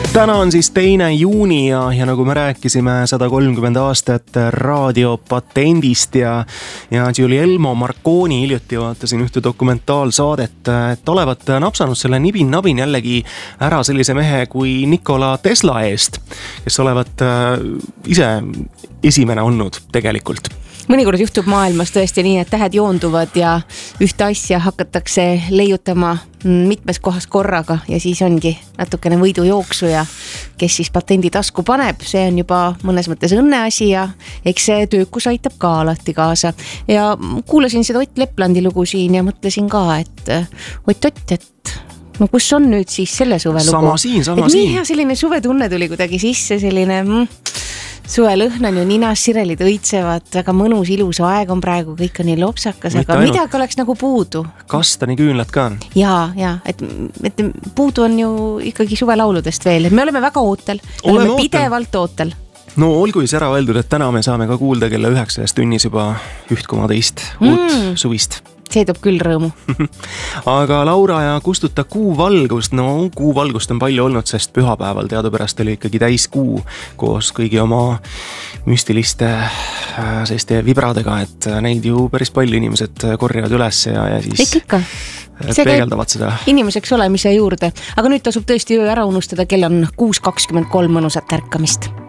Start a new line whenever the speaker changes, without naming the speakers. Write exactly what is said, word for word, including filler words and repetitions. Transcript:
Täna on siis teine juuni ja, ja nagu me rääkisime sada kolmkümmend aastat raadiopatendist ja, ja Guglielmo Marconi hiljuti vaatasin ühte dokumentaalsaadet, et olevat napsanud selle nibin-nabin jällegi ära sellise mehe kui Nikola Tesla eest, kes olevat ise esimene olnud tegelikult.
Mõnikord juhtub maailmas tõesti nii, et tähed joonduvad ja ühte asja hakatakse leiutama mitmes kohas korraga ja siis ongi natukene võidujooksu ja kes siis patendi tasku paneb, see on juba mõnes mõttes õnneasi ja eks see töökus aitab ka alati kaasa. Ja kuulasin seda Ott Leplandi lugu siin ja mõtlesin ka, et Ott-Ott, et no kus on nüüd siis selle suve lugu?
Sama siin, sama
et
siin.
Nii hea selline suvetunne tuli kuidagi sisse, selline mm, suve lõhn on ju ninas, sirelid õitsevad, väga mõnus, ilus aeg on praegu, kõik on nii lopsakas, aga ainult. Midagi oleks nagu puudu.
Kastani küünlad ka.
Ja, ja, et, et puudu on ju ikkagi suvelauludest veel. Me oleme väga ootel, me oleme, oleme pidevalt ootel.
No olgu siis ära öeldud, et täna me saame ka kuulda kella üheksas tunnis juba üht koma teist uut mm. suvist.
See toob küll rõõmu.
Aga Laura ja kustuta kuuvalgust, no kuuvalgust on palju olnud, sest pühapäeval teadupärast oli ikkagi täis kuu koos kõigi oma müstiliste selliste vibradega, et neid ju päris palju inimesed korjavad üles ja, ja siis
ikka.
peegeldavad seda.
Inimeseks olemise juurde, aga nüüd tasub tõesti öö ära unustada, kell on kuus kakskümmend kolm mõnusat ärkamist.